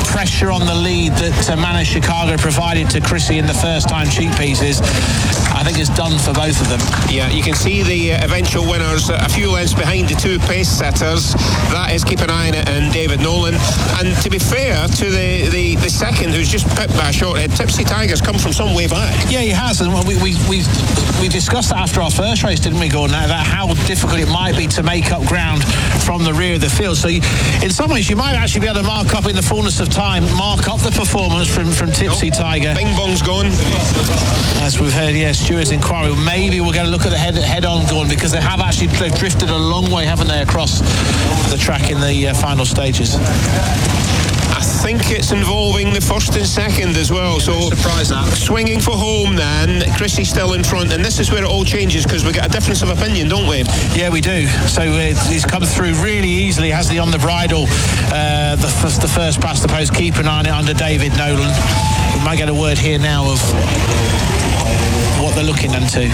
pressure on the lead that Mana Chicago provided to Chrissy in the first time cheek pieces, I think it's done for both of them. Yeah, you can see the eventual winners a few lengths behind the two pace setters. That is Keep an Eye on It and David Nolan. And to be fair to the second, who's just pipped by a short head, Tipsy Tiger's come from some way back. Yeah, he has, and we discussed that after our first race, didn't we, Gordon, about how difficult it might be to make up ground from the rear of the field. So in some ways you might actually be able to mark up in the fullness of time, mark up the performance from Tipsy Tiger. Bing Bong's gone. As we've heard, Stuart's inquiry, maybe we're going to look at the head-on, Gordon, because they've drifted a long way, haven't they, across the track in the final stages. I think it's involving the first and second as well. So surprise that. Swinging for home then, Chrissy's still in front, and this is where it all changes because we get a difference of opinion, don't we? Yeah, we do. So he's come through really easily, has he, on the bridle, the first past the post, Keep an Eye on It under David Nolan. We might get a word here now of what they're looking into.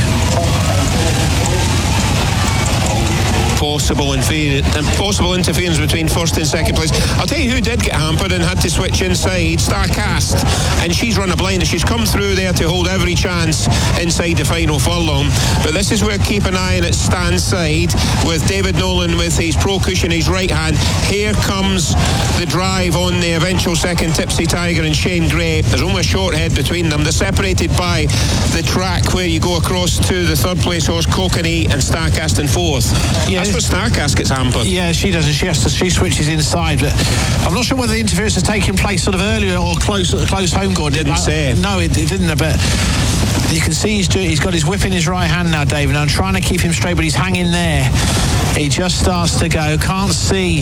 Possible interference between first and second place. I'll tell you who did get hampered and had to switch inside, Starcast, and she's run a blind and she's come through there to hold every chance inside the final furlong. But this is where Keep an Eye on It stands side with David Nolan with his Pro Cushion in his right hand. Here comes the drive on the eventual second, Tipsy Tiger and Shane Gray. There's only a short head between them. They're separated by the track where you go across to the third place horse Kokanee and Starcast in fourth. Yeah, that's where Starcast gets hampered. Yeah, she doesn't. She switches inside, but I'm not sure whether the interference has taken place sort of earlier or close home, Gordon. Didn't say. No, it didn't. But you can see he's got his whip in his right hand now, David. I'm trying to keep him straight, but he's hanging there. He just starts to go. Can't see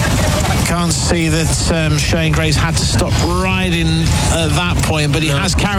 that Shane Gray's had to stop riding at that point, but he has carried